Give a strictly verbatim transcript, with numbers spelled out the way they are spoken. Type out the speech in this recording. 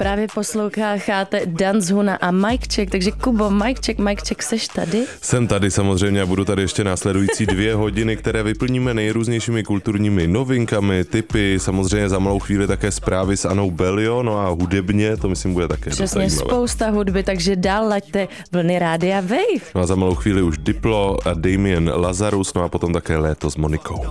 Právě posloucháte Dance Huna a Mike Check, takže Kubo, Mike Check, Mike Check, seš tady? Jsem tady samozřejmě a budu tady ještě následující dvě hodiny, které vyplníme nejrůznějšími kulturními novinkami, tipy, samozřejmě za malou chvíli také zprávy s Anou Belio, no a hudebně, to myslím bude také přesně, spousta hudby, takže dál laďte vlny Rádia Wave. No a za malou chvíli už Diplo a Damien Lazarus, no a potom také Léto s Monikou.